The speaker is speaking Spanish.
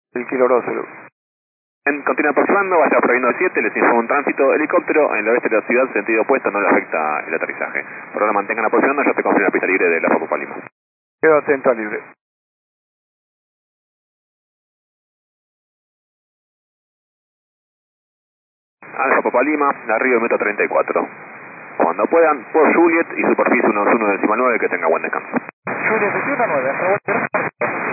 El kilo Rosero. Continúa aproximando, vaya proviendo el 7, les informo un tránsito helicóptero en el oeste de la ciudad, sentido opuesto, no le afecta el aterrizaje. Por ahora mantengan aproximando, yo te confirmo la pista libre de la Foco Palima. Quedo atento a libre. Alfa Popalima, arriba del metro 34. Cuando puedan, por Juliet y superficie 121 decimal 9, que tenga buen descanso. Juliet 119,